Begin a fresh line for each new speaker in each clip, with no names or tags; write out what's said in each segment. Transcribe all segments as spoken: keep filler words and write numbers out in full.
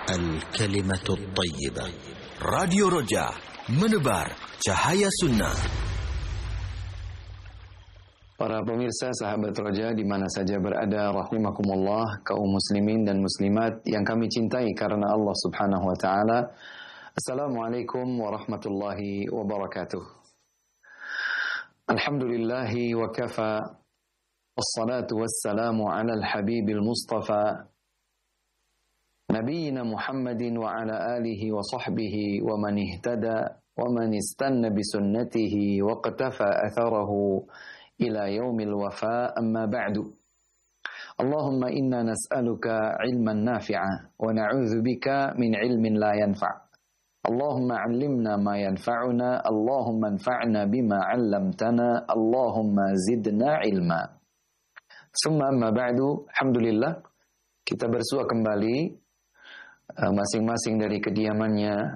الكلمة الطيبة. راديو Roja, menebar cahaya sunnah.
Para pemirsa sahabat Roja di mana saja berada, rahimakumullah, kaum muslimin dan muslimat yang kami cintai karena Allah Subhanahu wa taala. Assalamualaikum warahmatullahi wabarakatuh. Alhamdulillahi wa kafa. Wassalatu wassalamu ala al-habibil mustafa Nabiina Muhammadin wa ala alihi wa sahbihi wa man ihtada wa man istanna bi sunnatihi wa qatafa atharahu ila yaumil wafa, amma ba'du. Allahumma inna nas'aluka ilman nafi'a wa na'udzu bika min ilmin la yanfa'. Allahumma 'allimna ma yanfa'una, Allahumma anfa'na bima 'allamtana, Allahumma zidna ilma. Summa amma ba'du. Alhamdulillah, kita bersua kembali masing-masing dari kediamannya,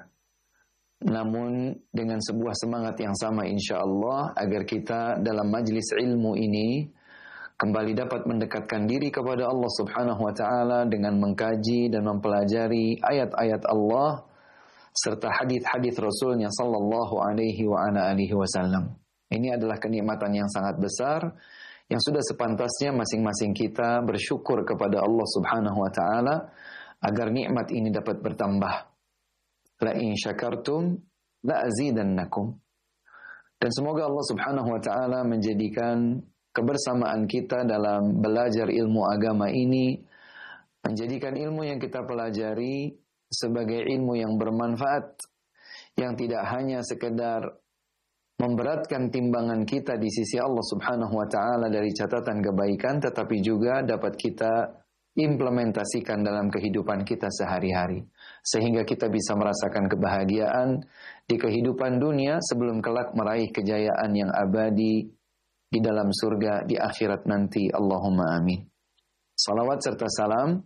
namun dengan sebuah semangat yang sama insyaallah, agar kita dalam majlis ilmu ini kembali dapat mendekatkan diri kepada Allah Subhanahu wa taala dengan mengkaji dan mempelajari ayat-ayat Allah serta hadis-hadis Rasulnya sallallahu alaihi wa ala alihi wasallam. Ini adalah kenikmatan yang sangat besar yang sudah sepantasnya masing-masing kita bersyukur kepada Allah Subhanahu wa taala agar nikmat ini dapat bertambah. La in syakartum la azidannakum. Dan semoga Allah Subhanahu wa taala menjadikan kebersamaan kita dalam belajar ilmu agama ini, menjadikan ilmu yang kita pelajari sebagai ilmu yang bermanfaat, yang tidak hanya sekedar memberatkan timbangan kita di sisi Allah Subhanahu wa taala dari catatan kebaikan, tetapi juga dapat kita implementasikan dalam kehidupan kita sehari-hari, sehingga kita bisa merasakan kebahagiaan di kehidupan dunia sebelum kelak meraih kejayaan yang abadi di dalam surga di akhirat nanti. Allahumma amin. Salawat serta salam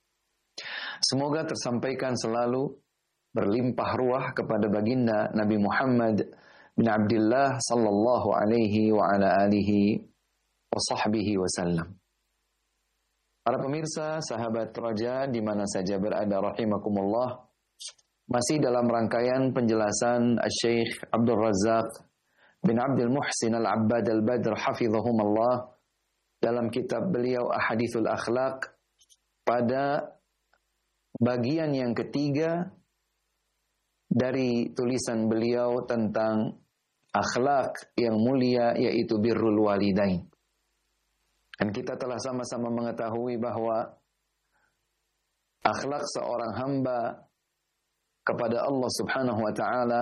semoga tersampaikan selalu berlimpah ruah kepada baginda Nabi Muhammad bin Abdullah sallallahu alaihi wa ala alihi wa sahbihi wasallam. Para pemirsa, sahabat Roja di mana saja berada rahimakumullah, masih dalam rangkaian penjelasan Syekh Abdul Razak bin Abdul Muhsin Al-Abbad Al-Badr hafizahumullah dalam kitab beliau Ahadithul Akhlaq, pada bagian yang ketiga dari tulisan beliau tentang akhlak yang mulia, yaitu birrul walidain. Dan kita telah sama-sama mengetahui bahwa akhlak seorang hamba kepada Allah Subhanahu wa taala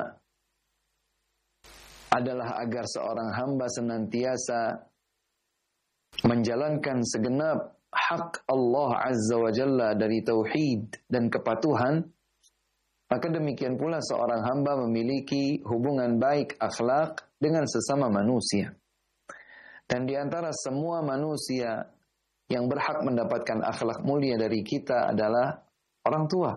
adalah agar seorang hamba senantiasa menjalankan segenap hak Allah Azza wa Jalla dari tauhid dan kepatuhan. Maka demikian pula seorang hamba memiliki hubungan baik akhlak dengan sesama manusia. Dan di antara semua manusia yang berhak mendapatkan akhlak mulia dari kita adalah orang tua.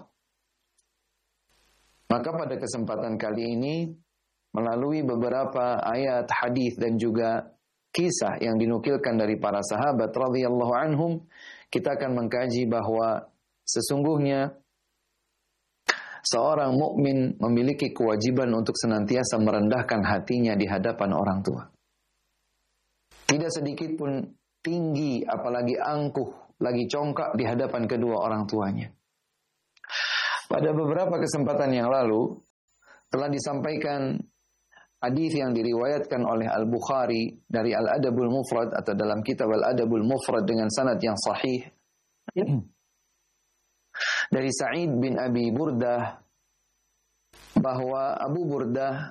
Maka pada kesempatan kali ini, melalui beberapa ayat, hadis dan juga kisah yang dinukilkan dari para sahabat radhiyallahu anhum, kita akan mengkaji bahwa sesungguhnya seorang mukmin memiliki kewajiban untuk senantiasa merendahkan hatinya di hadapan orang tua. Tidak sedikit pun tinggi, apalagi angkuh, lagi congkak di hadapan kedua orang tuanya. Pada beberapa kesempatan yang lalu, telah disampaikan hadis yang diriwayatkan oleh Al-Bukhari dari Al-Adabul Mufrad, atau dalam kitab Al-Adabul Mufrad dengan sanad yang sahih, dari Sa'id bin Abi Burdah, bahwa Abu Burdah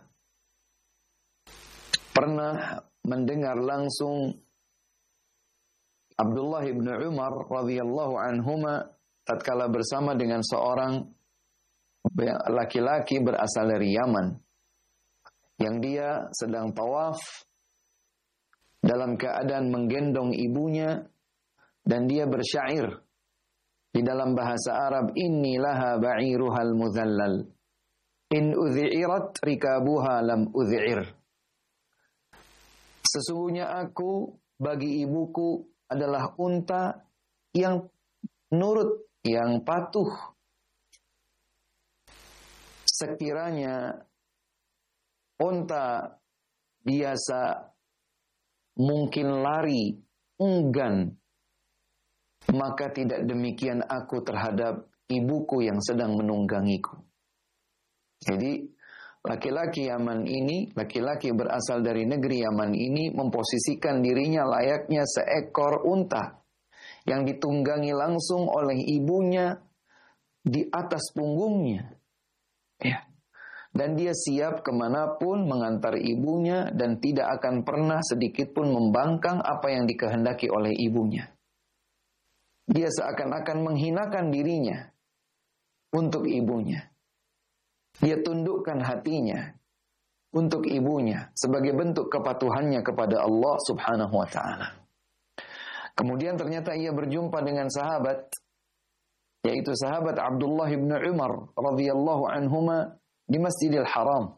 pernah mendengar langsung Abdullah bin Umar radhiyallahu anhuma tatkala bersama dengan seorang laki-laki berasal dari Yaman, yang dia sedang tawaf dalam keadaan menggendong ibunya, dan dia bersyair di dalam bahasa Arab, inni laha ba'iruhal mudhallal in udhi'irat rikabuha lam udhi'ir. Sesungguhnya aku bagi ibuku adalah unta yang nurut, yang patuh sekiranya unta biasa mungkin lari, enggan, maka tidak demikian aku terhadap ibuku yang sedang menunggangiku. Jadi laki-laki Yaman ini, laki-laki berasal dari negeri Yaman ini memposisikan dirinya layaknya seekor unta yang ditunggangi langsung oleh ibunya di atas punggungnya. Ya. Dan dia siap kemanapun mengantar ibunya dan tidak akan pernah sedikit pun membangkang apa yang dikehendaki oleh ibunya. Dia seakan-akan menghinakan dirinya untuk ibunya. Dia tundukkan hatinya untuk ibunya sebagai bentuk kepatuhannya kepada Allah Subhanahu wa taala. Kemudian ternyata ia berjumpa dengan sahabat, yaitu sahabat Abdullah bin Umar radhiyallahu anhuma di Masjidil Haram.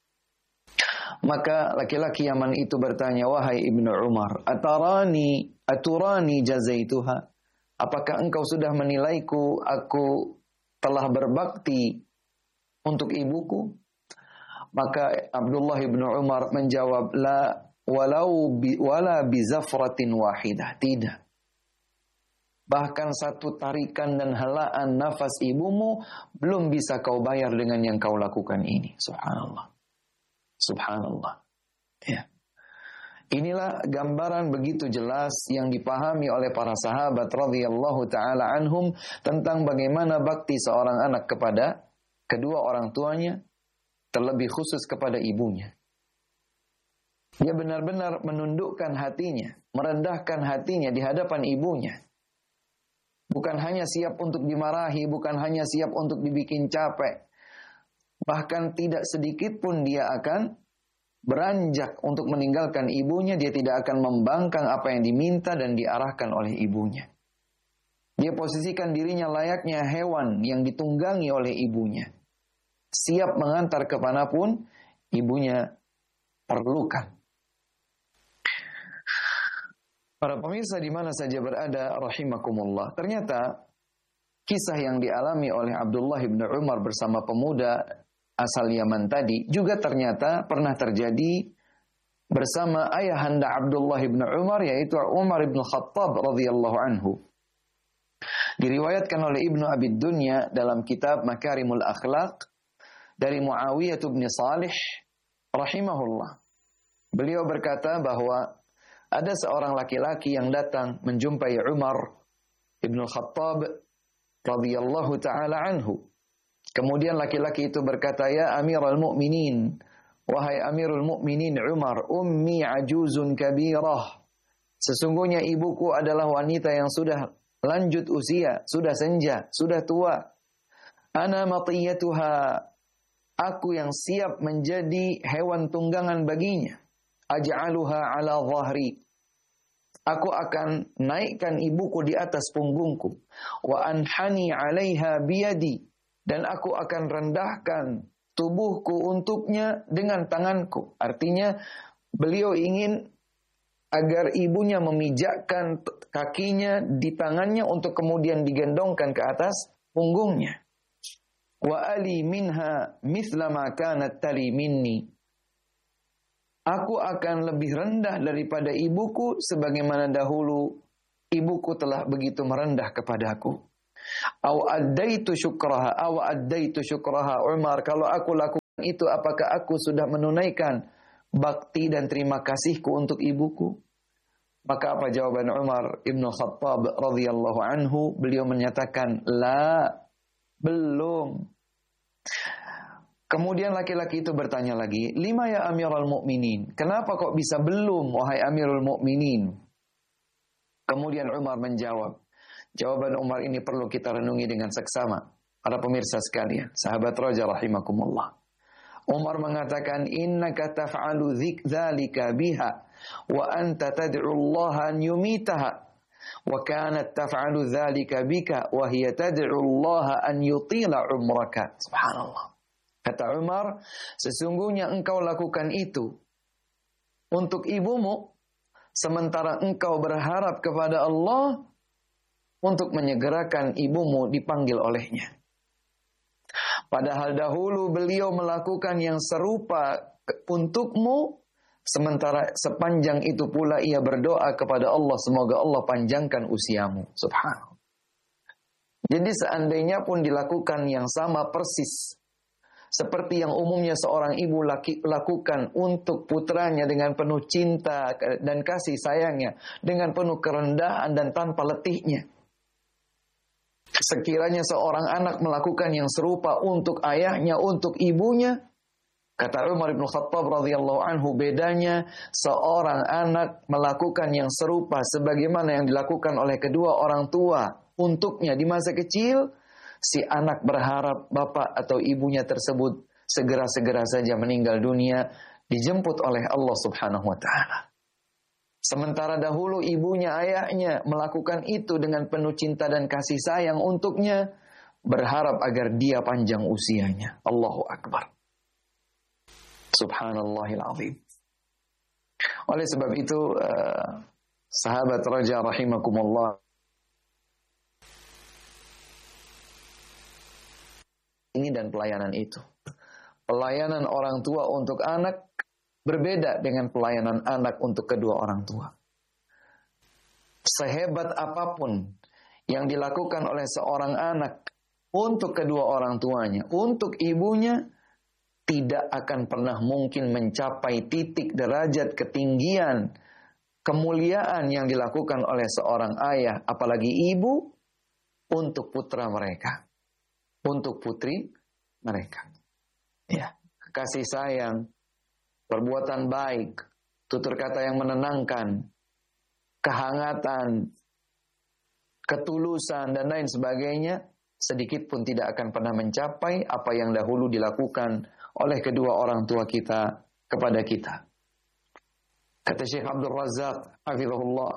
Maka laki-laki Yaman itu bertanya, "Wahai Ibnu Umar, atarani aturani jazaituha? Apakah engkau sudah menilaiku aku telah berbakti untuk ibuku?" Maka Abdullah bin Umar menjawab, "La walau bi, wala bizafratin wahidah." Tidak. Bahkan satu tarikan dan helaan nafas ibumu belum bisa kau bayar dengan yang kau lakukan ini. Subhanallah. Subhanallah. Ya. Inilah gambaran begitu jelas yang dipahami oleh para sahabat radhiyallahu taala anhum tentang bagaimana bakti seorang anak kepada kedua orang tuanya, terlebih khusus kepada ibunya. Dia benar-benar menundukkan hatinya, merendahkan hatinya di hadapan ibunya. Bukan hanya siap untuk dimarahi, bukan hanya siap untuk dibikin capek. Bahkan tidak sedikit pun dia akan beranjak untuk meninggalkan ibunya. Dia tidak akan membangkang apa yang diminta dan diarahkan oleh ibunya. Dia posisikan dirinya layaknya hewan yang ditunggangi oleh ibunya. Siap mengantar kemanapun ibunya perlukan. Para pemirsa di mana saja berada, rahimakumullah. Ternyata kisah yang dialami oleh Abdullah bin Umar bersama pemuda asal Yaman tadi juga ternyata pernah terjadi bersama ayahanda Abdullah bin Umar, yaitu Umar bin Khattab radhiyallahu anhu. Diriwayatkan oleh Ibnu Abi Dunya dalam kitab Makarimul Akhlaq dari Muawiyah bin Salih rahimahullah. Beliau berkata bahwa ada seorang laki-laki yang datang menjumpai Umar ibn Khattab radhiyallahu ta'ala anhu. Kemudian laki-laki itu berkata, "Ya Amirul Mukminin, wahai Amirul Mukminin Umar, ummi ajuzun kabirah. Sesungguhnya ibuku adalah wanita yang sudah lanjut usia, sudah senja, sudah tua. Ana matiyatuha, aku yang siap menjadi hewan tunggangan baginya. Aj'aluha ala dhahri, aku akan naikkan ibuku di atas punggungku. Wa anhani 'alaiha biyadi, dan aku akan rendahkan tubuhku untuknya dengan tanganku." Artinya beliau ingin agar ibunya memijakkan kakinya di tangannya untuk kemudian digendongkan ke atas punggungnya. Wa ali minha mithla ma kanat tali minni, aku akan lebih rendah daripada ibuku sebagaimana dahulu ibuku telah begitu merendah kepadaku. Aw addaitu syukraha, aw addaitu syukraha. Umar, kalau aku lakukan itu, apakah aku sudah menunaikan bakti dan terima kasihku untuk ibuku? Maka apa jawaban Umar ibn Khattab radhiyallahu anhu? Beliau menyatakan, la, belum. Kemudian laki-laki itu bertanya lagi, "Lima ya Amirul Mukminin? Kenapa kok bisa belum, wahai Amirul Mukminin?" Kemudian Umar menjawab. Jawaban Umar ini perlu kita renungi dengan seksama. Para pemirsa sekalian, sahabat Raja rahimakumullah. Umar mengatakan, "Innaka taf'alu dzalika biha wa anta tad'u Allah an yumitaha. Wa kanat taf'alu dzalika bika wa hiya tad'u Allah an yutila umraka." Subhanallah. Kata Umar, sesungguhnya engkau lakukan itu untuk ibumu, sementara engkau berharap kepada Allah untuk menyegerakan ibumu dipanggil olehnya. Padahal dahulu beliau melakukan yang serupa untukmu, sementara sepanjang itu pula ia berdoa kepada Allah, semoga Allah panjangkan usiamu. Subhanallah. Jadi seandainya pun dilakukan yang sama persis, seperti yang umumnya seorang ibu laki, lakukan untuk putranya dengan penuh cinta dan kasih sayangnya, dengan penuh kerendahan dan tanpa letihnya. Sekiranya seorang anak melakukan yang serupa untuk ayahnya, untuk ibunya, kata Umar bin Khattab radhiyallahu anhu, bedanya seorang anak melakukan yang serupa sebagaimana yang dilakukan oleh kedua orang tua untuknya di masa kecil, si anak berharap bapak atau ibunya tersebut segera-segera saja meninggal dunia, dijemput oleh Allah Subhanahu wa ta'ala. Sementara dahulu ibunya, ayahnya melakukan itu dengan penuh cinta dan kasih sayang untuknya, berharap agar dia panjang usianya. Allahu Akbar. Subhanallahil azim. Oleh sebab itu, uh, sahabat Raja rahimakumullah, ini dan pelayanan itu. Pelayanan orang tua untuk anak berbeda dengan pelayanan anak untuk kedua orang tua. Sehebat apapun yang dilakukan oleh seorang anak untuk kedua orang tuanya, untuk ibunya, tidak akan pernah mungkin mencapai titik derajat ketinggian kemuliaan yang dilakukan oleh seorang ayah, apalagi ibu, untuk putra mereka, untuk putri mereka. Ya, kasih sayang, perbuatan baik, tutur kata yang menenangkan, kehangatan, ketulusan, dan lain sebagainya, sedikit pun tidak akan pernah mencapai apa yang dahulu dilakukan oleh kedua orang tua kita kepada kita. Kata Syekh Abdul Razak hafizahullah,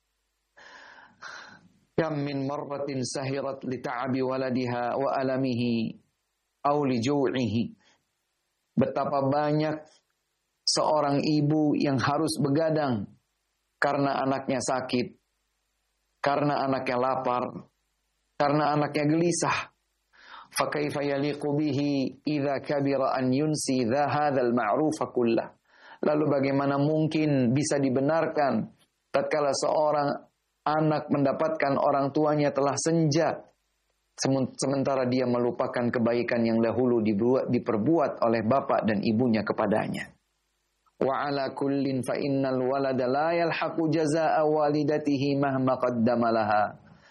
kam min marratin sahirat li ta'abi waladiha wa alamihi aw li ju'ihi. Betapa banyak seorang ibu yang harus begadang karena anaknya sakit, karena anaknya lapar, karena anaknya gelisah. فَكَيْفَ يَلِيقُ بِهِ إِذَا كَبِرَ أَنْ يُنْسِي ذَا هَذَا الْمَعْرُوفَ كُلَّهُ. Lalu bagaimana mungkin bisa dibenarkan tatkala seorang anak mendapatkan orang tuanya telah senja, sementara dia melupakan kebaikan yang dahulu dibuat, diperbuat oleh bapak dan ibunya kepadanya. وَعَلَى كُلٍّ فَإِنَّ الْوَلَدَ لَا يَلْحَقُ جَزَاءَ وَالِدَتِهِ مَهْمَا قَدَّمَ لَهَا.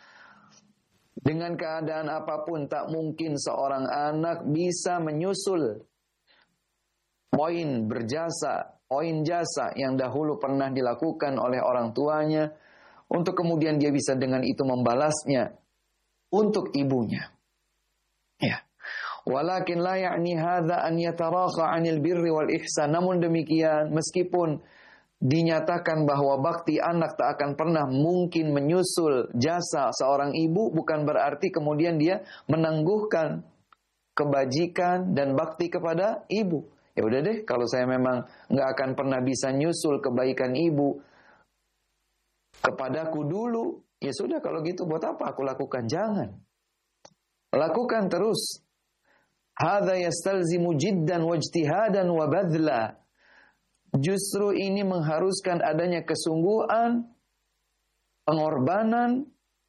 Dengan keadaan apapun tak mungkin seorang anak bisa menyusul poin berjasa, poin jasa yang dahulu pernah dilakukan oleh orang tuanya, untuk kemudian dia bisa dengan itu membalasnya untuk ibunya. Ya. Walakin la ya'ni hadza an yatarakha 'anil birri wal ihsan. Namun demikian, meskipun dinyatakan bahwa bakti anak tak akan pernah mungkin menyusul jasa seorang ibu, bukan berarti kemudian dia menangguhkan kebajikan dan bakti kepada ibu. Ya udah deh, kalau saya memang nggak akan pernah bisa nyusul kebaikan ibu kepadaku dulu, ya sudah kalau gitu buat apa aku lakukan? Jangan. Lakukan terus. Hadza yastalzimu jiddan wajtihadan wa badla. Justru ini mengharuskan adanya kesungguhan, pengorbanan,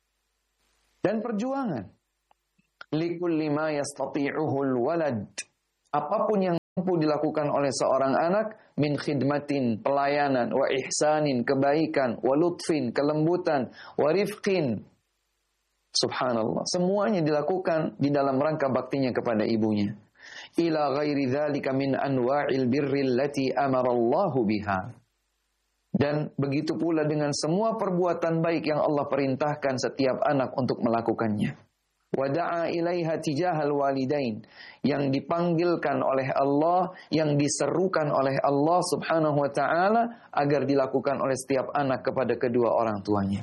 dan perjuangan. Likulli ma yastati'uhul walad. Apapun yang mampu dilakukan oleh seorang anak, min khidmatin, pelayanan, wa ihsanin, kebaikan, wa lutfin, kelembutan, wa rifqin. Subhanallah. Semuanya dilakukan di dalam rangka baktinya kepada ibunya. Ila ghairi dzalika min anwa'il birri allati amara Allahu biha. Dan begitu pula dengan semua perbuatan baik yang Allah perintahkan setiap anak untuk melakukannya. Wa da'a ilaiha tijahal walidain, yang dipanggilkan oleh Allah, yang diserukan oleh Allah Subhanahu wa taala agar dilakukan oleh setiap anak kepada kedua orang tuanya.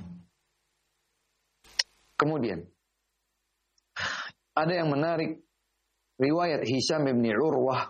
Kemudian ada yang menarik, riwayat Hisham ibn Urwah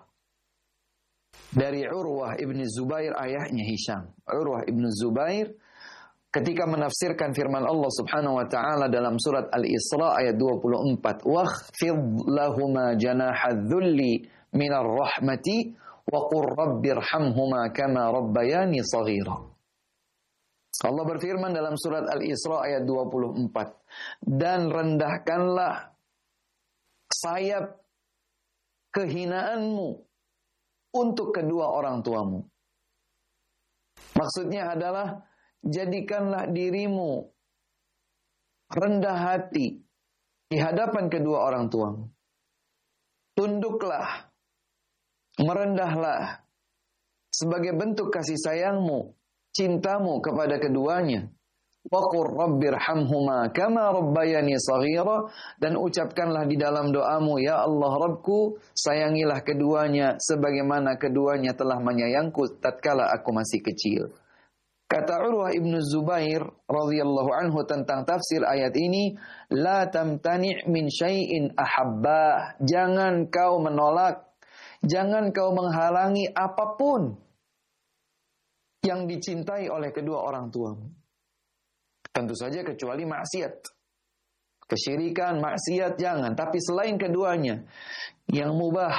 dari Urwah ibn Zubair, ayahnya Hisham. Urwah ibn Zubair ketika menafsirkan firman Allah Subhanahu wa taala dalam surat Al-Isra ayat dua puluh empat, "Wakhfid lahuma janahadz-dzulli minar rahmati wa qur rabbirhamhuma kama rabbayani shaghira." Allah berfirman dalam surat Al-Isra ayat dua puluh empat, "Dan rendahkanlah sayap kehinaanmu untuk kedua orang tuamu." Maksudnya adalah jadikanlah dirimu rendah hati di hadapan kedua orang tuamu. Tunduklah, merendahlah sebagai bentuk kasih sayangmu, cintamu kepada keduanya. Wa qur rabbirhamhuma kama rabbayani shaghira, dan ucapkanlah di dalam doamu, ya Allah Rabbku, sayangilah keduanya sebagaimana keduanya telah menyayangku tatkala aku masih kecil. Kata Urwah ibnu Zubair radhiyallahu anhu tentang tafsir ayat ini, la tamtani' min syai'in ahabbah, jangan kau menolak, jangan kau menghalangi apapun yang dicintai oleh kedua orang tuamu. Tentu saja kecuali maksiat. Kesyirikan, maksiat jangan. Tapi selain keduanya, yang mubah,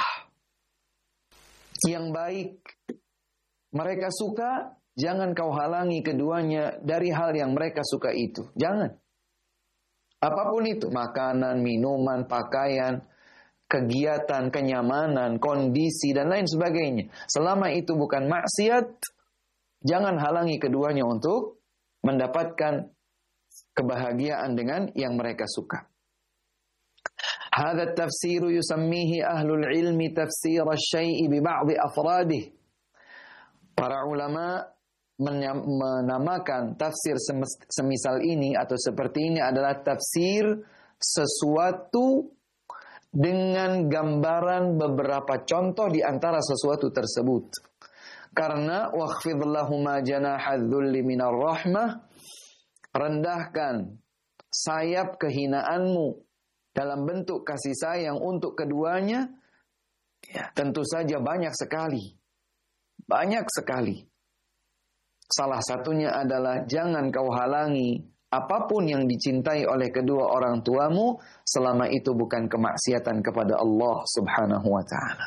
yang baik, mereka suka, jangan kau halangi keduanya dari hal yang mereka suka itu. Jangan. Apapun itu, makanan, minuman, pakaian, kegiatan, kenyamanan, kondisi, dan lain sebagainya. Selama itu bukan maksiat, jangan halangi keduanya untuk mendapatkan kebahagiaan dengan yang mereka suka. Hadha tafsiru yusammihi ahlul ilmi tafsir asy-syai'i bi ba'dhi afradih. Para ulama menamakan tafsir semisal ini atau seperti ini adalah tafsir sesuatu dengan gambaran beberapa contoh di antara sesuatu tersebut. Karena wakhfid lahuma janahadz-dzulli minar rahmah, rendahkan sayap kehinaanmu dalam bentuk kasih sayang untuk keduanya, ya, tentu saja banyak sekali. Banyak sekali. Salah satunya adalah jangan kau halangi apapun yang dicintai oleh kedua orang tuamu selama itu bukan kemaksiatan kepada Allah Subhanahu wa taala.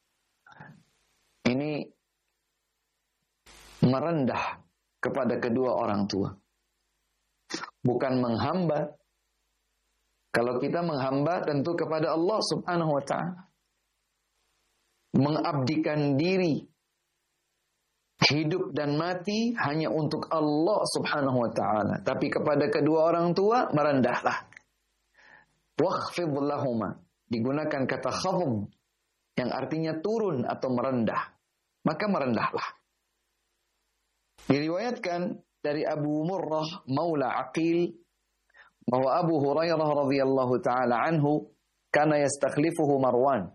Ini merendah kepada kedua orang tua. Bukan menghamba. Kalau kita menghamba tentu kepada Allah Subhanahu wa taala. Mengabdikan diri, hidup dan mati hanya untuk Allah Subhanahu wa taala. Tapi kepada kedua orang tua merendahlah. Wakhfid lahuma, digunakan kata khafd yang artinya turun atau merendah. Maka merendahlah. Diriwayatkan dari Abu Murrah Maula Aqil bahwa Abu Hurairah radhiyallahu taala anhu kana yastakhlifuhu Marwan.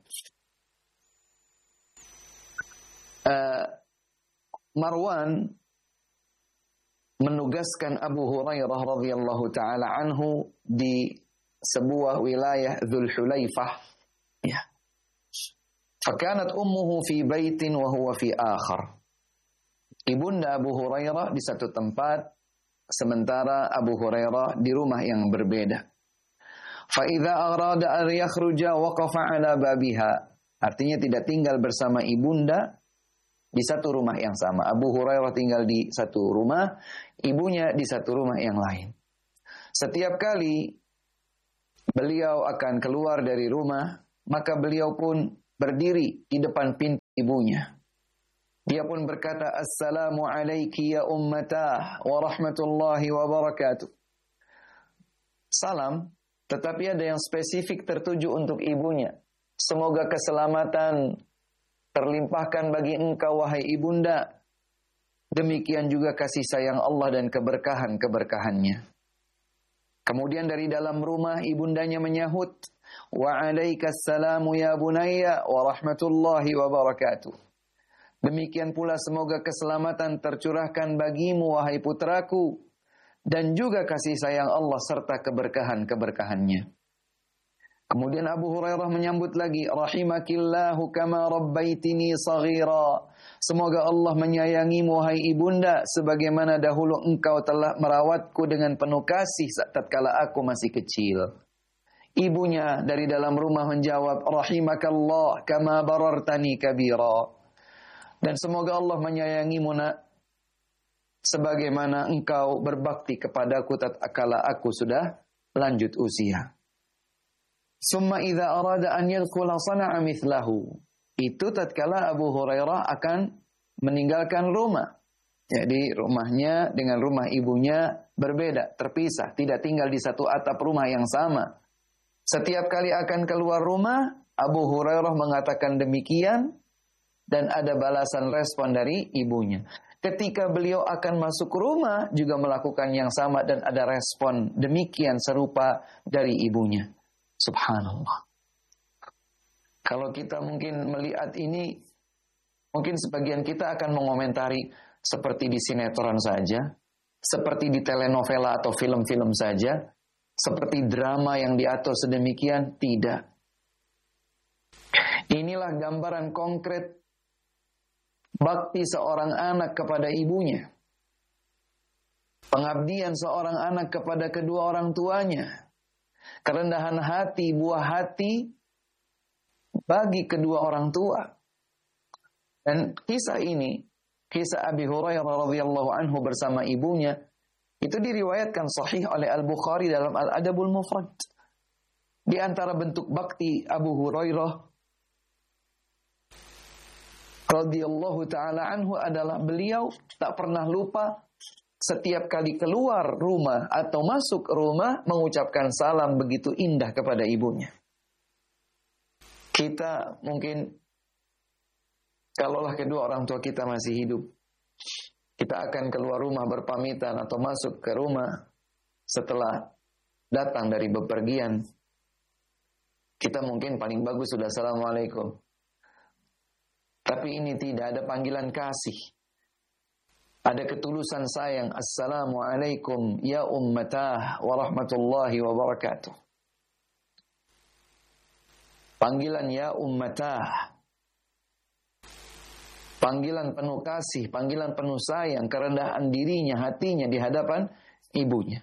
Uh, Marwan menugaskan Abu Hurairah radhiyallahu taala anhu di sebuah wilayah Dzul Hulaifah. Ya. Fakanat ummuhu fi baitin wa huwa fi akhar. Ibunda Abu Hurairah di satu tempat, sementara Abu Hurairah di rumah yang berbeda. Fa idza arada an yakhruja waqafa ala babiha. Artinya tidak tinggal bersama ibunda di satu rumah yang sama. Abu Hurairah tinggal di satu rumah, ibunya di satu rumah yang lain. Setiap kali beliau akan keluar dari rumah, maka beliau pun berdiri di depan pintu ibunya. Dia pun berkata, "Assalamu alayki ya ummatah wa rahmatullahi wa barakatuh." Salam, tetapi ada yang spesifik tertuju untuk ibunya. Semoga keselamatan terlimpahkan bagi engkau wahai ibunda. Demikian juga kasih sayang Allah dan keberkahan-keberkahannya. Kemudian dari dalam rumah ibundanya menyahut, "Wa alaikassalamu ya bunayya wa rahmatullahi wa barakatuh." Demikian pula semoga keselamatan tercurahkan bagimu wahai putraku dan juga kasih sayang Allah serta keberkahan-keberkahannya. Kemudian Abu Hurairah menyambut lagi, rahimakillahu kama rabbaitini saghira. Semoga Allah menyayangimu hai ibunda sebagaimana dahulu engkau telah merawatku dengan penuh kasih tatkala aku masih kecil. Ibunya dari dalam rumah menjawab, rahimakallah kama barartani kabira. Dan semoga Allah menyayangimu nak sebagaimana engkau berbakti kepadaku tatkala aku sudah lanjut usia. Summa idza arada an yadkhula sana'a mithlahu. Itu tatkala Abu Hurairah akan meninggalkan rumah. Jadi rumahnya dengan rumah ibunya berbeda, terpisah, tidak tinggal di satu atap rumah yang sama. Setiap kali akan keluar rumah, Abu Hurairah mengatakan demikian dan ada balasan respon dari ibunya. Ketika beliau akan masuk rumah juga melakukan yang sama dan ada respon demikian serupa dari ibunya. Subhanallah. Kalau kita mungkin melihat ini, mungkin sebagian kita akan mengomentari seperti di sinetron saja, seperti di telenovela atau film-film saja, seperti drama yang diatur sedemikian. Tidak. Inilah gambaran konkret bakti seorang anak kepada ibunya. Pengabdian seorang anak kepada kedua orang tuanya. Kerendahan hati, buah hati bagi kedua orang tua. Dan kisah ini, kisah Abi Hurairah radhiyallahu anhu bersama ibunya, itu diriwayatkan sahih oleh Al-Bukhari dalam Al-Adabul Mufrad. Di antara bentuk bakti Abu Hurairah radhiyallahu taala anhu adalah beliau tak pernah lupa setiap kali keluar rumah atau masuk rumah mengucapkan salam begitu indah kepada ibunya. Kita mungkin kalaulah kedua orang tua kita masih hidup, kita akan keluar rumah berpamitan atau masuk ke rumah setelah datang dari bepergian. Kita mungkin paling bagus sudah assalamualaikum. Tapi ini tidak ada panggilan kasih. Ada ketulusan sayang. Assalamualaikum ya ummatah wa rahmatullahi wa barakatuh. Panggilan ya ummatah. Panggilan penuh kasih, panggilan penuh sayang, kerendahan dirinya, hatinya di hadapan ibunya.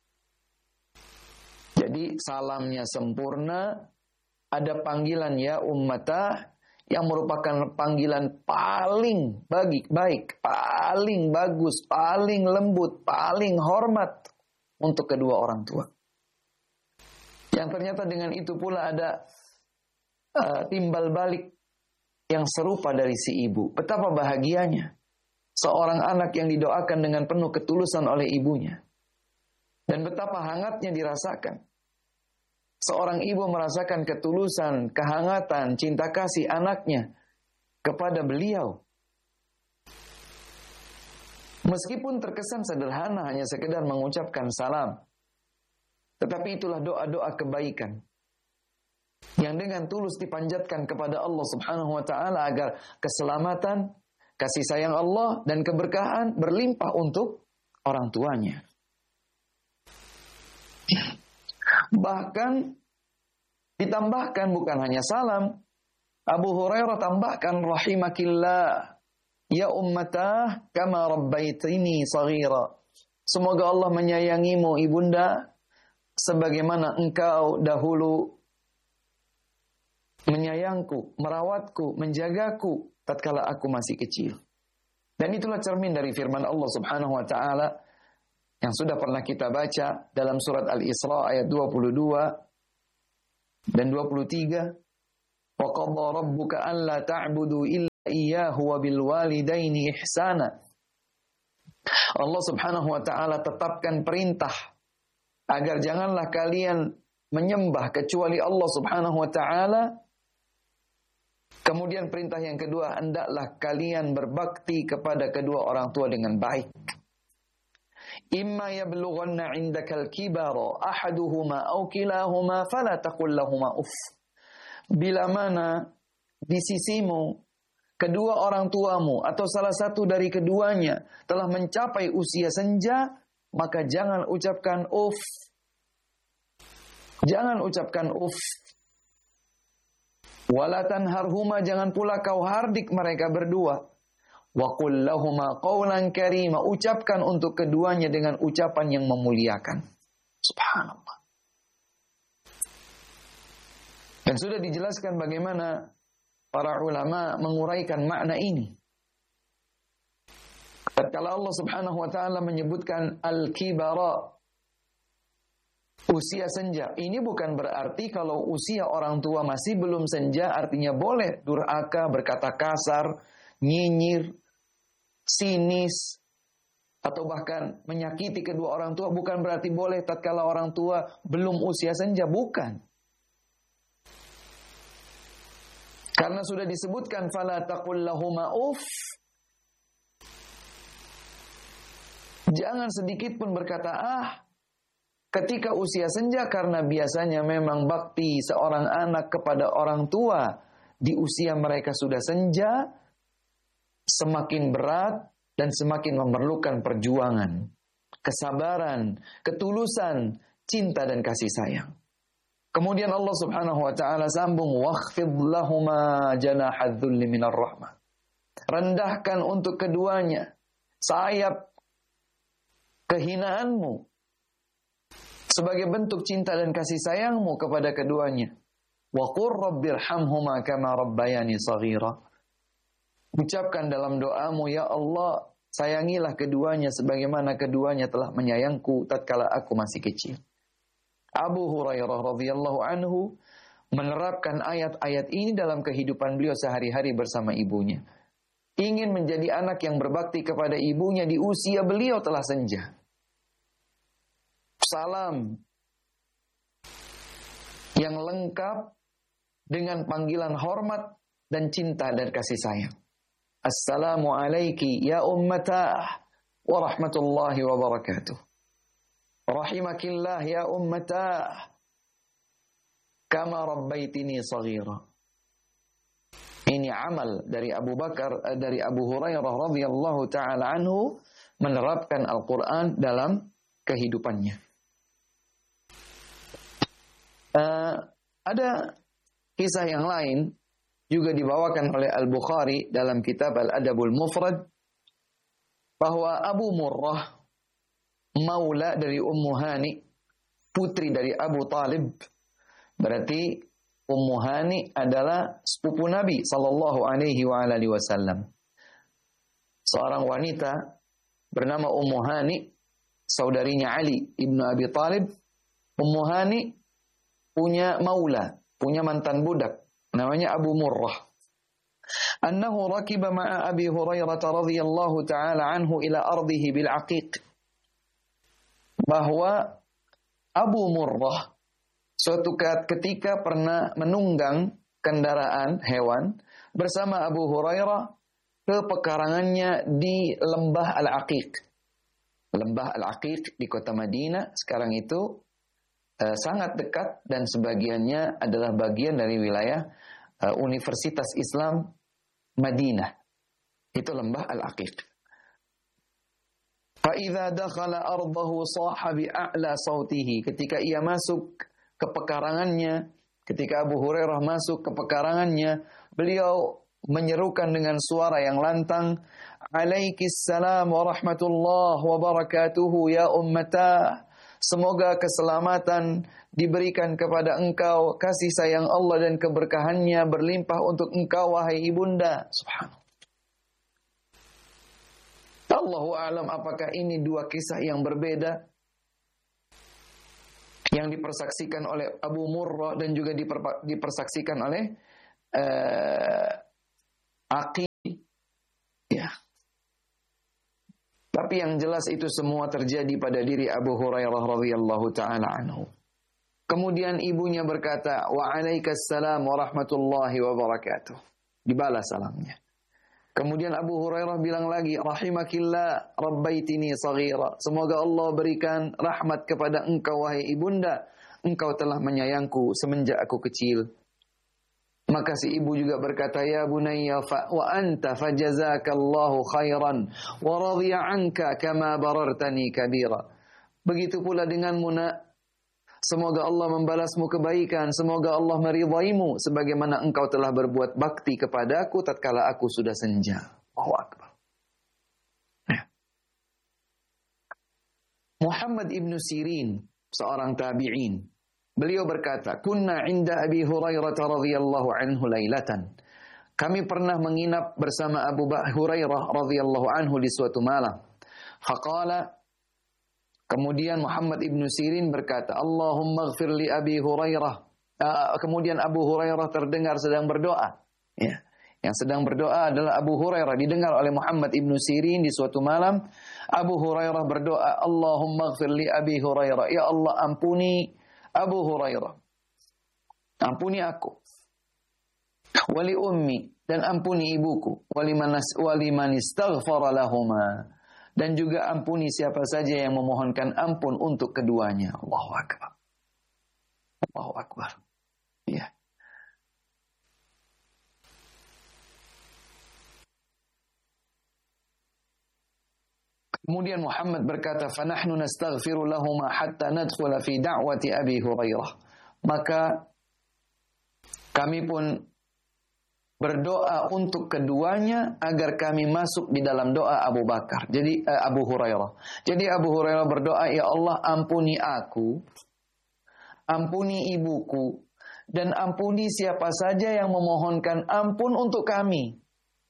Jadi salamnya sempurna, ada panggilan ya ummatah, yang merupakan panggilan paling bagi, baik, paling bagus, paling lembut, paling hormat untuk kedua orang tua. Yang ternyata dengan itu pula ada uh, timbal balik yang serupa dari si ibu. Betapa bahagianya seorang anak yang didoakan dengan penuh ketulusan oleh ibunya. Dan betapa hangatnya dirasakan. Seorang ibu merasakan ketulusan, kehangatan, cinta kasih anaknya kepada beliau. Meskipun terkesan sederhana, hanya sekedar mengucapkan salam. Tetapi itulah doa-doa kebaikan yang dengan tulus dipanjatkan kepada Allah Subhanahu wa taala agar keselamatan, kasih sayang Allah dan keberkahan berlimpah untuk orang tuanya. Bahkan ditambahkan bukan hanya salam, Abu Hurairah tambahkan rahimakillah ya ummatah kama rabbaitini saghira. Semoga Allah menyayangimu ibunda sebagaimana engkau dahulu menyayangku, merawatku, menjagaku tatkala aku masih kecil. Dan itulah cermin dari firman Allah Subhanahu wa taala yang sudah pernah kita baca dalam surat Al-Isra ayat dua puluh dua dan dua puluh tiga. Wa qadha rabbuka alla ta'budu illa iyyahu wa bil walidaini ihsana. Allah Subhanahu wa taala tetapkan perintah agar janganlah kalian menyembah kecuali Allah Subhanahu wa taala. Kemudian perintah yang kedua, hendaklah kalian berbakti kepada kedua orang tua dengan baik. Imma yablughanna 'indakal kibara ahaduhuma aw kilahuma fala taqul lahumā uff. Bila mana di sisimu kedua orang tuamu atau salah satu dari keduanya telah mencapai usia senja, maka jangan ucapkan uff. Jangan ucapkan uff. Wala tanharhuma, jangan pula kau hardik mereka berdua. Wa qul lahuma qawlan karima, ucapkan untuk keduanya dengan ucapan yang memuliakan. Subhanallah. Dan sudah dijelaskan bagaimana para ulama menguraikan makna ini. Tatkala Allah Subhanahu wa taala menyebutkan al-kibara, usia senja, ini bukan berarti kalau usia orang tua masih belum senja artinya boleh durhaka, berkata kasar, nyinyir, sinis, atau bahkan menyakiti kedua orang tua. Bukan berarti boleh tatkala orang tua belum usia senja, bukan. Karena sudah disebutkan fala taqul lahuma uff. Jangan sedikit pun berkata ah ketika usia senja, karena biasanya memang bakti seorang anak kepada orang tua di usia mereka sudah senja semakin berat dan semakin memerlukan perjuangan, kesabaran, ketulusan, cinta dan kasih sayang. Kemudian Allah Subhanahu wa taala sambung wakhfid lahuma janahadz-dzulli minar rahmah. Rendahkan untuk keduanya sayap kehinaanmu sebagai bentuk cinta dan kasih sayangmu kepada keduanya. Wa qur rabbirhamhuma kama rabbayani shaghira. Ucapkan dalam doamu, ya Allah, sayangilah keduanya sebagaimana keduanya telah menyayangku tatkala aku masih kecil. Abu Hurairah radhiyallahu anhu menerapkan ayat-ayat ini dalam kehidupan beliau sehari-hari bersama ibunya. Ingin menjadi anak yang berbakti kepada ibunya di usia beliau telah senja. Salam yang lengkap dengan panggilan hormat dan cinta dan kasih sayang. Assalamu alayki ya ummatah wa rahmatullahi wa barakatuh. Rahimakillah ya ummatah kama rabbaitini saghira. Ini amal dari Abu Bakar, dari Abu Hurairah radhiyallahu taala anhu menerapkan Al-Qur'an dalam kehidupannya. Uh, ada kisah yang lain juga dibawakan oleh Al-Bukhari dalam kitab Al-Adabul Mufrad bahwa Abu Murrah, maula dari Ummu Hani, putri dari Abu Talib, berarti Ummu Hani adalah sepupu Nabi sallallahu alaihi wa alihi wasallam. Seorang wanita bernama Ummu Hani, saudarinya Ali ibnu Abi Talib. Ummu Hani punya maula, punya mantan budak, namanya Abu Murrah. Annahu rakiba ma'a Abi Hurairah radhiyallahu ta'ala anhu ila ardihi bil Aqiq. Bahwa Abu Murrah suatu ketika pernah menunggang kendaraan hewan bersama Abu Hurairah ke pekarangannya di Lembah Al-Aqiq. Lembah Al-Aqiq di kota Madinah sekarang itu Uh, sangat dekat dan sebagiannya adalah bagian dari wilayah uh, Universitas Islam Madinah. Itu Lembah Al-Aqiq. Fa idza dakhala ardahu saha bi a'la sautihi. Ketika ia masuk ke pekarangannya, ketika Abu Hurairah masuk ke pekarangannya, beliau menyerukan dengan suara yang lantang, "Alaikissalam wa rahmatullah wa barakatuhu ya ummatah." Semoga keselamatan diberikan kepada engkau, kasih sayang Allah dan keberkahannya berlimpah untuk engkau wahai ibunda. Subhanallah. Allahu a'lam apakah ini dua kisah yang berbeda yang dipersaksikan oleh Abu Murrah dan juga diper, dipersaksikan oleh uh, Aqil. Ya. Tapi yang jelas itu semua terjadi pada diri Abu Hurairah radhiyallahu taala anhu. Kemudian ibunya berkata, "Wa alaikassalam wa rahmatullahi wa barakatuh." Dibalas salamnya. Kemudian Abu Hurairah bilang lagi, "Rahimakillah rabbaitini saghira." Semoga Allah berikan rahmat kepada engkau wahai ibunda. Engkau telah menyayangku semenjak aku kecil. Maka si ibu juga berkata, "Ya bunayya fa wa anta fajazakallahu khairan wa radhiya anka kama barartani kabira." Begitu pula denganmu nak, Semoga Allah membalasmu kebaikan, semoga Allah meridaimu sebagaimana engkau telah berbuat bakti kepadaku tatkala aku sudah senja. Allahu Akbar. Nah. Muhammad ibn Sirin, seorang tabi'in, beliau berkata, "Kunna 'inda Abi Hurairah radhiyallahu anhu lailatan." Kami pernah menginap bersama Abu Hurairah radhiyallahu anhu di suatu malam. Faqala, kemudian Muhammad ibn Sirin berkata, "Allahumma ighfir li Abi Hurairah." Uh, kemudian Abu Hurairah terdengar sedang berdoa. Ya. Yang sedang berdoa adalah Abu Hurairah. Didengar oleh Muhammad ibn Sirin di suatu malam. Abu Hurairah berdoa, "Allahumma ighfir li Abi Hurairah." Ya Allah, ampuni Abu Hurairah. Ampuni aku. Wali ummi, dan ampuni ibuku. Wali man istaghfara lahuma. Dan juga ampuni siapa saja yang memohonkan ampun untuk keduanya. Allahu Akbar. Allahu Akbar. Ya. Kemudian Muhammad berkata, "Fanahnu nastaghfiru lahuma hatta nadkhula fi da'wati Abi Hurairah." Maka kami pun berdoa untuk keduanya agar kami masuk di dalam doa Abu Bakar. Jadi eh, Abu Hurairah. Jadi Abu Hurairah berdoa, "Ya Allah, ampuni aku, ampuni ibuku, dan ampuni siapa saja yang memohonkan ampun untuk kami."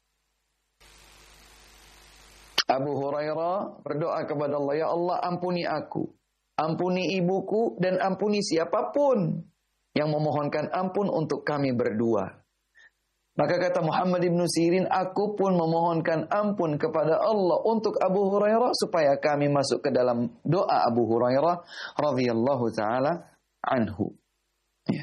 Abu Hurairah berdoa kepada Allah, "Ya Allah, ampuni aku, ampuni ibuku, dan ampuni siapapun yang memohonkan ampun untuk kami berdua." Maka kata Muhammad ibn Sirin, aku pun memohonkan ampun kepada Allah untuk Abu Hurairah supaya kami masuk ke dalam doa Abu Hurairah radhiyallahu taala anhu. Ya.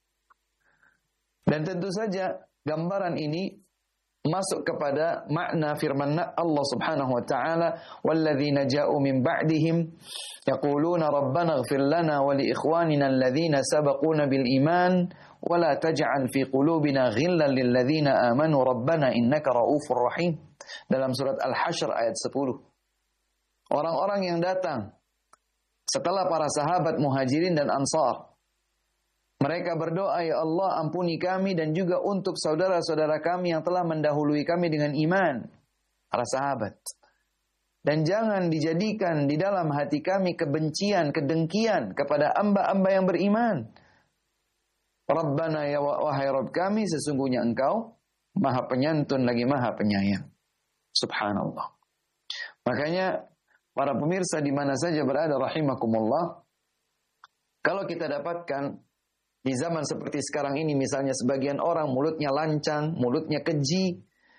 Dan tentu saja gambaran ini masuk kepada makna firman Allah Subhanahu wa taala, "Walladzina ja'u min ba'dihim yaquluna rabbana ighfir lana wa li ikhwanina alladzina sabaquna bil iman wa la taj'al fi qulubina ghillan lil ladzina amanu rabbana innaka raufur rahim." Dalam surat Al-Hasyr ayat sepuluh. Orang-orang yang datang setelah para sahabat Muhajirin dan Ansar, mereka berdoa, "Ya Allah, ampuni kami dan juga untuk saudara-saudara kami yang telah mendahului kami dengan iman." Para sahabat. Dan jangan dijadikan di dalam hati kami kebencian, kedengkian kepada hamba-hamba yang beriman. Rabbana, ya wahai Rabb kami, sesungguhnya Engkau Maha Penyantun lagi Maha Penyayang. Subhanallah. Makanya para pemirsa di mana saja berada rahimakumullah, kalau kita dapatkan di zaman seperti sekarang ini, misalnya sebagian orang mulutnya lancang, mulutnya keji,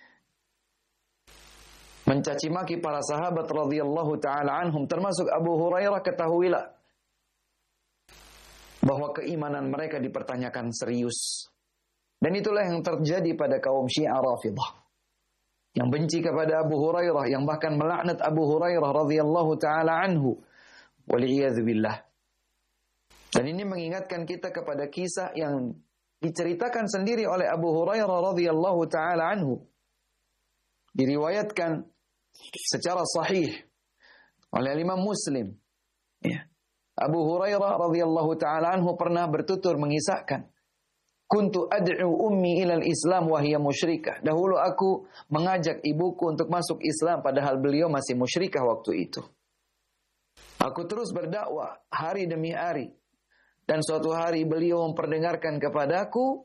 mencaci maki para sahabat radhiyallahu taala anhum, termasuk Abu Hurairah, ketahuilah bahwa keimanan mereka dipertanyakan serius. Dan itulah yang terjadi pada kaum Syiah Rafidah, yang benci kepada Abu Hurairah, yang bahkan melaknat Abu Hurairah radhiyallahu taala anhu. Wal'iyadzu billah. Dan ini mengingatkan kita kepada kisah yang diceritakan sendiri oleh Abu Hurairah radhiyallahu taala anhu. Diriwayatkan secara sahih oleh Imam Muslim. Ya. Abu Hurairah radhiyallahu taala anhu pernah bertutur mengisahkan, "Kuntu ad'u ummi ilal Islam wa hiya musyrikah." Dahulu aku mengajak ibuku untuk masuk Islam padahal beliau masih musyrikah waktu itu. Aku terus berdakwah hari demi hari. Dan suatu hari beliau memperdengarkan kepadaku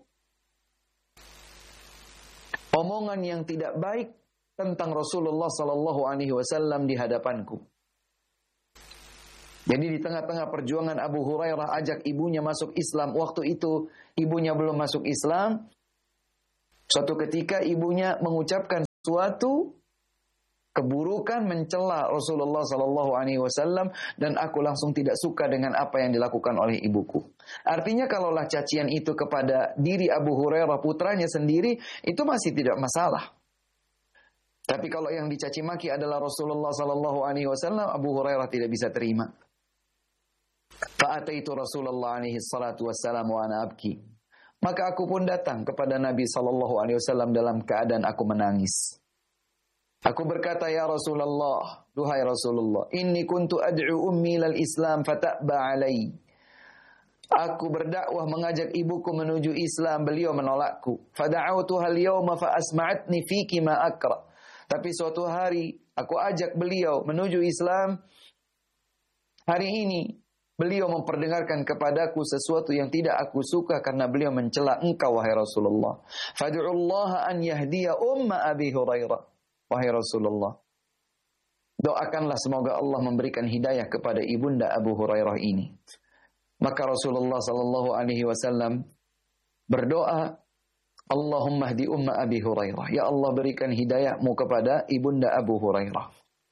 omongan yang tidak baik tentang Rasulullah sallallahu alaihi wasallam di hadapanku. Jadi di tengah-tengah perjuangan Abu Hurairah ajak ibunya masuk Islam. Waktu itu ibunya belum masuk Islam. Suatu ketika ibunya mengucapkan suatu keburukan, mencela Rasulullah sallallahu alaihi wasallam, dan aku langsung tidak suka dengan apa yang dilakukan oleh ibuku. Artinya kalaulah cacian itu kepada diri Abu Hurairah putranya sendiri, itu masih tidak masalah. Tapi kalau yang dicaci maki adalah Rasulullah sallallahu alaihi wasallam, Abu Hurairah tidak bisa terima. Fa'ataitu Rasulullah alaihi salatu wassalam wa ana abki. Maka aku pun datang kepada Nabi sallallahu alaihi wasallam dalam keadaan aku menangis. Aku berkata, "Ya Rasulullah, duhai Rasulullah, inni kuntu ad'u ummi lal Islam fata'ba alai." Aku berdakwah mengajak ibuku menuju Islam, beliau menolakku. Fada'autuha al-yawma fa asma'atni fiki ma akra. Tapi suatu hari aku ajak beliau menuju Islam. Hari ini beliau memperdengarkan kepadaku sesuatu yang tidak aku suka karena beliau mencela engkau wahai Rasulullah. Fad'ullaha an yahdiya umma Abi Hurairah. Wahai Rasulullah, doakanlah semoga Allah memberikan hidayah kepada ibunda Abu Hurairah ini. Maka Rasulullah sallallahu alaihi wasallam berdoa, Allahumma hdi umma Abi Hurairah. Ya Allah, berikan hidayahmu kepada ibunda Abu Hurairah.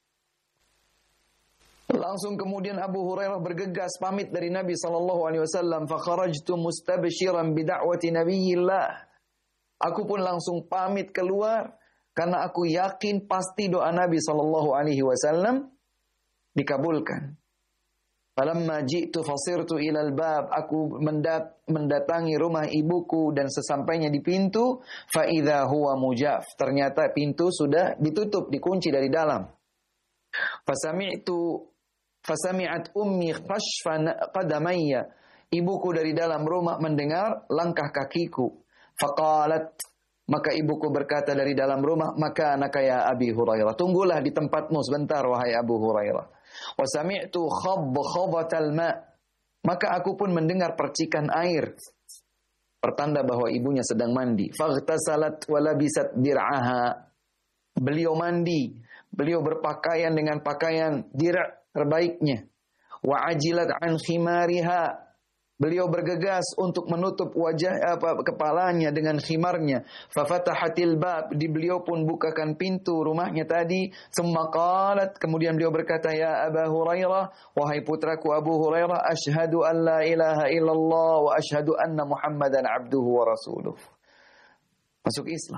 Langsung kemudian Abu Hurairah bergegas pamit dari Nabi sallallahu alaihi wasallam. Fa kharajtu mustabshiran bi da'wati nabiyillah. Aku pun langsung pamit keluar karena aku yakin pasti doa Nabi sallallahu alaihi wasallam dikabulkan. Falamma ji'tu fasirtu ilal bab, aku mendat, mendatangi rumah ibuku dan sesampainya di pintu, fa idza huwa mujaf, ternyata pintu sudah ditutup, dikunci dari dalam. Fasami'tu fasami'at ummi khashfan qadamayya, ibuku dari dalam rumah mendengar langkah kakiku. Faqalat, maka ibuku berkata dari dalam rumah, maka anaka ya Abi Hurairah, tunggulah di tempatmu sebentar wahai Abu Hurairah. Wa sami'tu khabb khabatal ma', maka aku pun mendengar percikan air, pertanda bahwa ibunya sedang mandi. Faghtasalat wa labisat dir'aha, beliau mandi, beliau berpakaian dengan pakaian dir' terbaiknya. Wa ajilat an khimariha, beliau bergegas untuk menutup wajah apa kepalanya dengan khimarnya. Fa fatahatil bab, di beliau pun bukakan pintu rumahnya tadi. Summa qalat, kemudian beliau berkata, ya Abu Hurairah, wahai putraku Abu Hurairah, asyhadu an la ilaha illallah wa asyhadu anna Muhammadan abduhu wa rasuluh. Masuk Islam.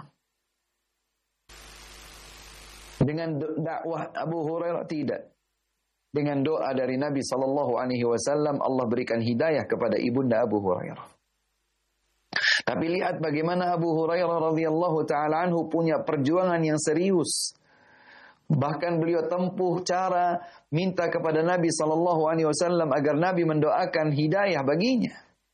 Dengan dakwah Abu Hurairah tidak. Dengan doa dari Nabi sallallahu alaihi wasallam, Allah berikan hidayah kepada ibunda Abu Hurairah. Tapi lihat bagaimana Abu Hurairah radhiyallahu taala anhu punya perjuangan yang serius. Bahkan beliau tempuh cara minta kepada Nabi sallallahu alaihi wasallam agar Nabi mendoakan hidayah baginya.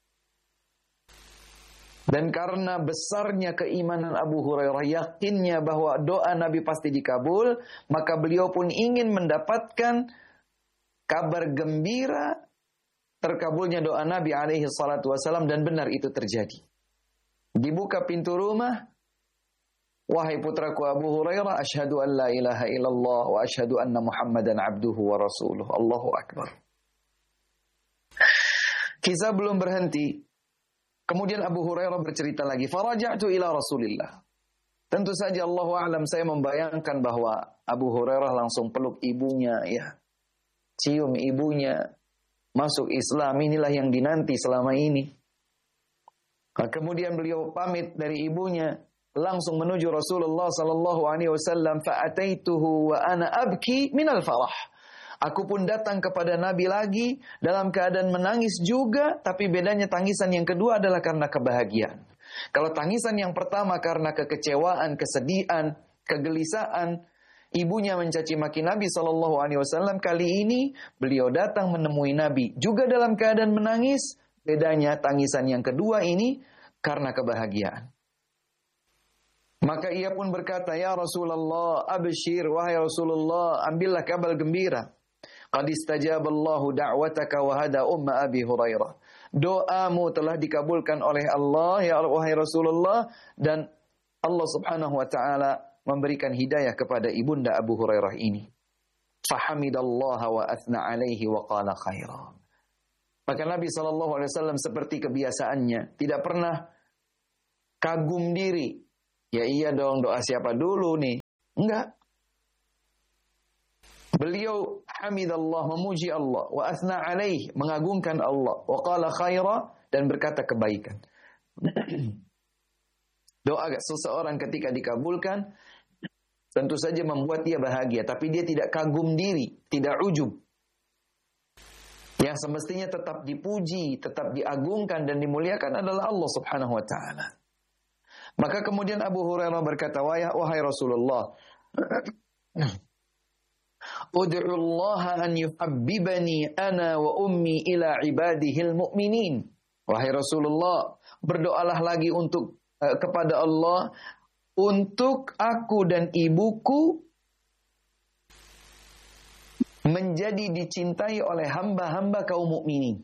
Dan karena besarnya keimanan Abu Hurairah, yakinnya bahwa doa Nabi pasti dikabul, maka beliau pun ingin mendapatkan kabar gembira terkabulnya doa Nabi alaihi salatu wasallam, dan benar itu terjadi. Dibuka pintu rumah, wahai putraku Abu Hurairah, asyhadu an la ilaha illallah wa asyhadu anna Muhammadan abduhu wa rasuluh. Allahu akbar. Kisah belum berhenti. Kemudian Abu Hurairah bercerita lagi, faraja'tu ila Rasulillah. Tentu saja Allahu a'lam, saya membayangkan bahwa Abu Hurairah langsung peluk ibunya, ya. Cium ibunya, masuk Islam, inilah yang dinanti selama ini. Nah, kemudian beliau pamit dari ibunya, langsung menuju Rasulullah sallallahu alaihi wasallam. Fa'ataituhu wa ana abki minal farah. Aku pun datang kepada Nabi lagi dalam keadaan menangis juga, tapi bedanya tangisan yang kedua adalah karena kebahagiaan. Kalau tangisan yang pertama karena kekecewaan, kesedihan, kegelisahan, ibunya mencaci maki Nabi sallallahu alaihi wasallam, kali ini beliau datang menemui Nabi juga dalam keadaan menangis. Bedanya tangisan yang kedua ini karena kebahagiaan. Maka ia pun berkata, ya Rasulullah, abshir, wahai Rasulullah, ambillah kabar gembira. Qad istajaballahu da'wataka wa hada umma Abi Hurairah. Doamu telah dikabulkan oleh Allah, ya wahai Rasulullah, dan Allah Subhanahu wa taala memberikan hidayah kepada ibunda Abu Hurairah ini. Fahamidallaha wa athna alaihi wa qala khaira. Maka Nabi sallallahu alaihi wasallam seperti kebiasaannya, tidak pernah kagum diri. Ya iya dong, doa siapa dulu nih? Enggak. Beliau hamidallah, memuji Allah, wa athna alaihi, mengagungkan Allah, wa qala khaira, dan berkata kebaikan. Doa seseorang ketika dikabulkan tentu saja membuat dia bahagia, tapi dia tidak kagum diri, tidak ujub. Yang semestinya tetap dipuji, tetap diagungkan dan dimuliakan adalah Allah Subhanahu wa taala. Maka kemudian Abu Hurairah berkata, wahai Rasulullah, ud'u Allah an yuhabbibani ana wa ummi ila ibadihil mu'minin. Wahai Rasulullah, berdoalah lagi untuk uh, kepada Allah untuk aku dan ibuku menjadi dicintai oleh hamba-hamba kaum mukminin.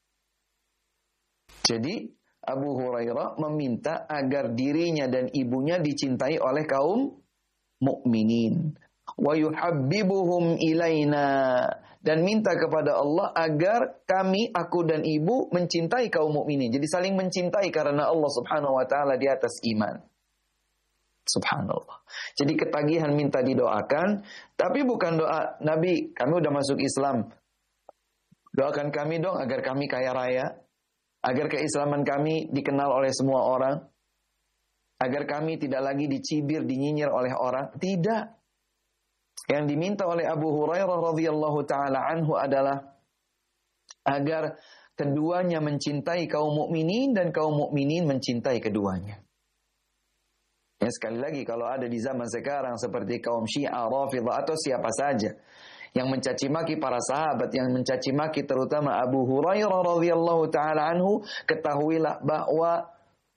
Jadi Abu Hurairah meminta agar dirinya dan ibunya dicintai oleh kaum mukminin. Wa yuhabbibuhum ilaina, dan minta kepada Allah agar kami, aku dan ibu mencintai kaum mukminin. Jadi saling mencintai karena Allah Subhanahu wa taala di atas iman. Subhanallah. Jadi ketagihan minta didoakan, tapi bukan doa Nabi, kami udah masuk Islam, doakan kami dong agar kami kaya raya, agar keislaman kami dikenal oleh semua orang, agar kami tidak lagi dicibir, dinyinyir oleh orang. Tidak. Yang diminta oleh Abu Hurairah radhiyallahu taala anhu adalah agar keduanya mencintai kaum mukminin dan kaum mukminin mencintai keduanya. Ya, sekali lagi, kalau ada di zaman sekarang seperti kaum Syiah, Rafidhah atau siapa saja yang mencaci maki para sahabat, yang mencaci maki terutama Abu Hurairah radhiyallahu taala anhu, ketahuilah bahwa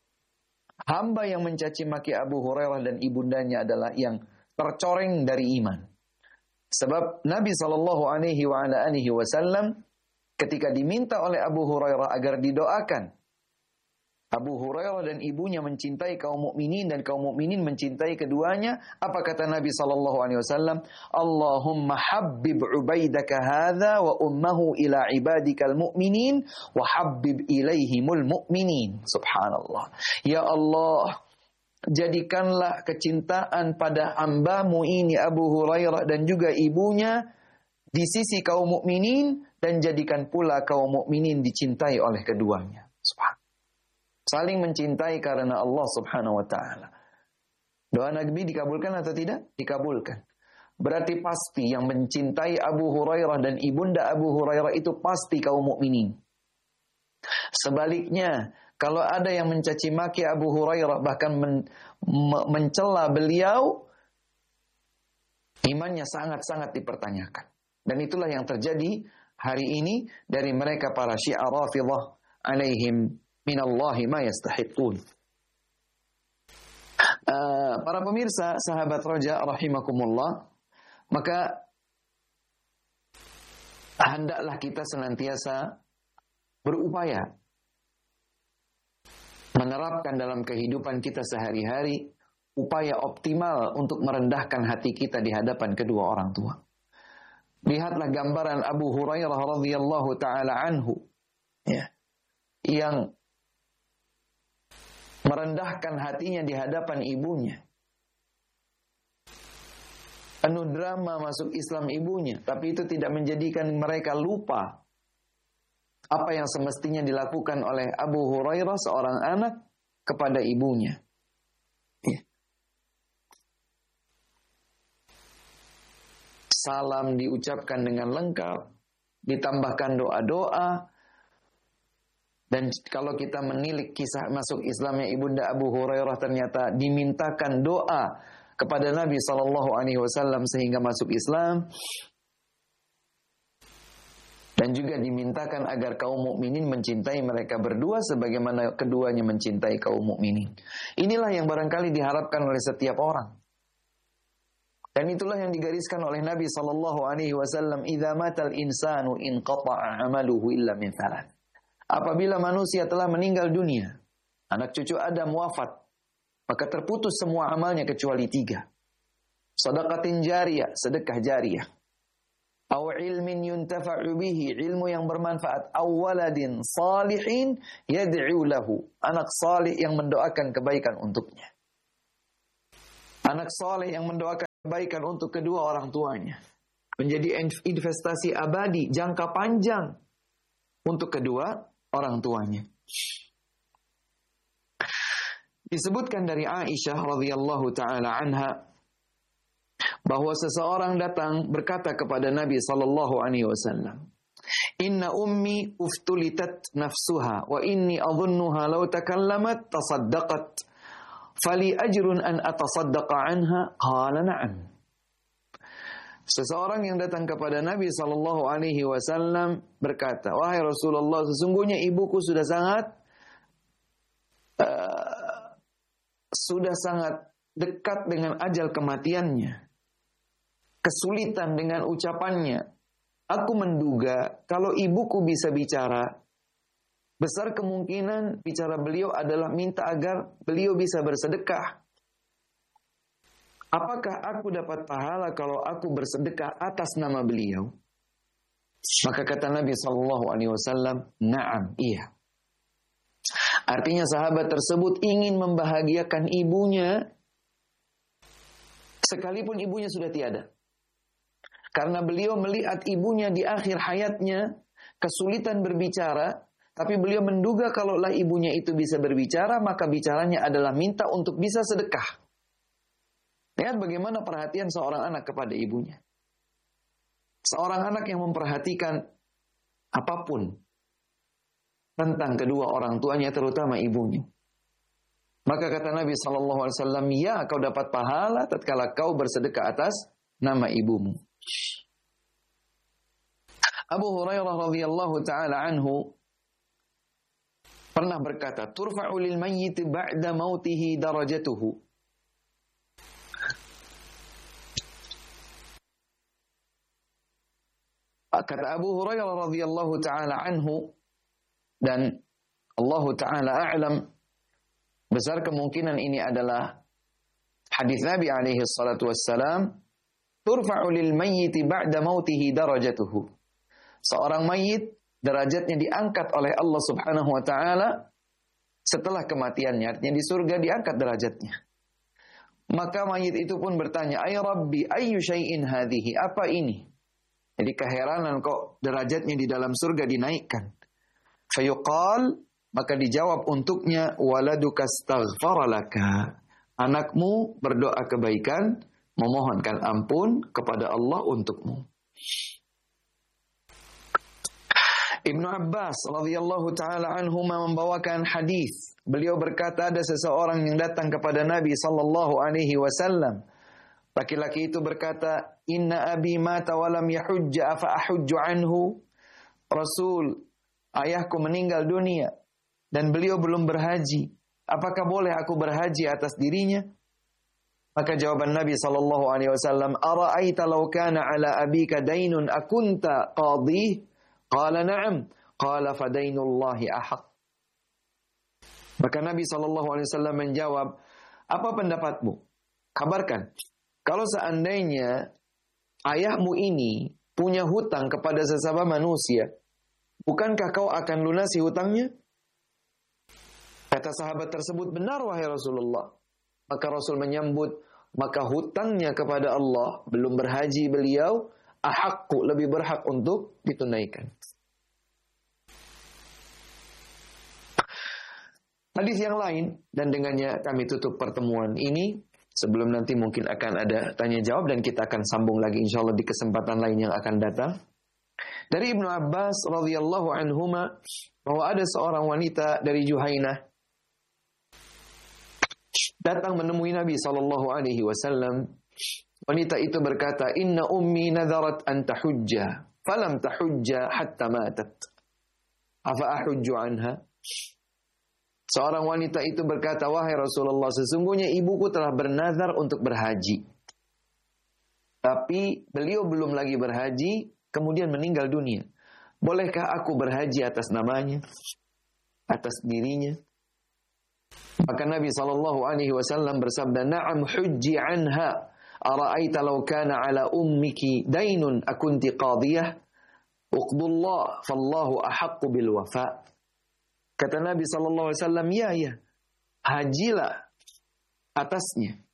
hamba yang mencaci maki Abu Hurairah dan ibundanya adalah yang tercoreng dari iman. Sebab Nabi sallallahu alaihi wa ala alihi wasallam ketika diminta oleh Abu Hurairah agar didoakan Abu Hurairah dan ibunya mencintai kaum mukminin dan kaum mukminin mencintai keduanya, apa kata Nabi sallallahu alaihi wasallam? Allahumma habbib ubaidaka hadza wa ummuhu ila ibadikal mu'minin wa habbib ilaihimul mu'minin. Subhanallah. Ya Allah, jadikanlah kecintaan pada hambamu ini Abu Hurairah dan juga ibunya di sisi kaum mukminin, dan jadikan pula kaum mukminin dicintai oleh keduanya. Subhanallah. Saling mencintai karena Allah Subhanahu wa taala. Doa Nabi dikabulkan atau tidak? Dikabulkan. Berarti pasti yang mencintai Abu Hurairah dan ibunda Abu Hurairah itu pasti kaum mukminin. Sebaliknya, kalau ada yang mencaci maki Abu Hurairah, bahkan men, me, mencela beliau, imannya sangat-sangat dipertanyakan. Dan itulah yang terjadi hari ini dari mereka para Syiah Rafidhah alaihim minallahi ma yastahiqun. Uh, para pemirsa, sahabat Raja rahimakumullah, maka hendaklah kita senantiasa berupaya menerapkan dalam kehidupan kita sehari-hari upaya optimal untuk merendahkan hati kita di hadapan kedua orang tua. Lihatlah gambaran Abu Hurairah radhiyallahu taala anhu, ya, yang merendahkan hatinya di hadapan ibunya. Penuh drama masuk Islam ibunya, tapi itu tidak menjadikan mereka lupa apa yang semestinya dilakukan oleh Abu Hurairah seorang anak kepada ibunya. Ya. Salam diucapkan dengan lengkap, ditambahkan doa-doa. Dan kalau kita menilik kisah masuk Islamnya ibunda Abu Hurairah, ternyata dimintakan doa kepada Nabi sallallahu alaihi wasallam sehingga masuk Islam, dan juga dimintakan agar kaum mukminin mencintai mereka berdua sebagaimana keduanya mencintai kaum mukminin. Inilah yang barangkali diharapkan oleh setiap orang. Dan itulah yang digariskan oleh Nabi sallallahu alaihi wasallam, "Idza matal insanu inqata'a 'amaluhu illa min thalath." Apabila manusia telah meninggal dunia, anak cucu Adam wafat, maka terputus semua amalnya kecuali tiga. Shadaqatin jariyah, sedekah jariyah. Aw ilmin yuntafa'u bihi, ilmu yang bermanfaat. Aw waladin salihin yad'u lahu, anak salih yang mendoakan kebaikan untuknya. Anak salih yang mendoakan kebaikan untuk kedua orang tuanya menjadi investasi abadi jangka panjang untuk kedua orang tuanya. Disebutkan dari Aisyah radhiyallahu taala anha bahwa seseorang datang berkata kepada Nabi sallallahu alaihi wasallam, "Inna ummi uftulitat nafsuha wa inni adhunnuha law takallamat tasaddaqat. Fali ajrun an atasaddaqa anha?" Qala na'am. Seseorang yang datang kepada Nabi sallallahu alaihi wasallam berkata, "Wahai Rasulullah, sesungguhnya ibuku sudah sangat sudah sangat dekat dengan ajal kematiannya, kesulitan dengan ucapannya, aku menduga kalau ibuku bisa bicara, besar kemungkinan bicara beliau adalah minta agar beliau bisa bersedekah. Apakah aku dapat pahala kalau aku bersedekah atas nama beliau? Maka kata Nabi shallallahu alaihi wasallam, na'am, iya. Artinya sahabat tersebut ingin membahagiakan ibunya, sekalipun ibunya sudah tiada. Karena beliau melihat ibunya di akhir hayatnya kesulitan berbicara, tapi beliau menduga kalaulah ibunya itu bisa berbicara, maka bicaranya adalah minta untuk bisa sedekah. Lihat bagaimana perhatian seorang anak kepada ibunya. Seorang anak yang memperhatikan apapun tentang kedua orang tuanya, terutama ibunya. Maka kata Nabi shallallahu alaihi wasallam, ya, kau dapat pahala tatkala kau bersedekah atas nama ibumu. Abu Hurairah radhiyallahu taala anhu pernah berkata, turfa'u lil mayyit ba'da mautihi darajatuhu. Kata Abu Hurairah radhiyallahu taala anhu, dan Allah taala a'lam, besar kemungkinan ini adalah hadis Nabi alaihi salatu wassalam, turfa'u lil mayyit ba'da mautihi darajatuhu. Seorang mayit derajatnya diangkat oleh Allah Subhanahu wa taala setelah kematiannya, artinya di surga diangkat derajatnya. Maka mayit itu pun bertanya, ay Rabbi, ayyu syai'in hadhihi, apa ini? Jadi keheranan kok derajatnya di dalam surga dinaikkan. Fayuqal, maka dijawab untuknya, waladuka astaghfara laka. Anakmu berdoa kebaikan, memohonkan ampun kepada Allah untukmu. Ibnu Abbas radhiyallahu taala anhuma membawakan hadis. Beliau berkata, ada seseorang yang datang kepada Nabi sallallahu alaihi wasallam. Laki-laki itu berkata, inna abi mata walam yahujja afa ahujju anhu. Rasul, ayahku meninggal dunia dan beliau belum berhaji. Apakah boleh aku berhaji atas dirinya? Maka jawaban Nabi sallallahu alaihi wasallam, ara'aita law kana ala abika dainun akunta qadih? Qala na'am. Qala fadainullahi ahaq. Maka Nabi sallallahu alaihi wasallam menjawab, apa pendapatmu? Kabarkan, kalau seandainya ayahmu ini punya hutang kepada sesama manusia, bukankah kau akan lunasi hutangnya? Kata sahabat tersebut, benar wahai Rasulullah. Maka Rasul menyambut, maka hutangnya kepada Allah, belum berhaji beliau, ahakku, lebih berhak untuk ditunaikan. Hadis yang lain, dan dengannya kami tutup pertemuan ini. Sebelum nanti mungkin akan ada tanya jawab dan kita akan sambung lagi insyaallah di kesempatan lain yang akan datang. Dari Ibnu Abbas radhiyallahu anhuma, bahwa ada seorang wanita dari Juhainah datang menemui Nabi sallallahu alaihi wasallam. Wanita itu berkata, inna ummi nadharat an tahujja falam tahujja hatta matat. Afa ahujju anha? Seorang wanita itu berkata, wahai Rasulullah, sesungguhnya ibuku telah bernazar untuk berhaji. Tapi beliau belum lagi berhaji, kemudian meninggal dunia. Bolehkah aku berhaji atas namanya? Atas dirinya? Maka Nabi sallallahu alaihi wasallam bersabda, na'am hujji anha. Ara'aita law kana ala ummiki dainun akunti qadiyah? Uqdullah fallahu ahaqqu bil wafa'. Kata Nabi sallallahu alaihi wasallam, ya ya, hajilah atasnya.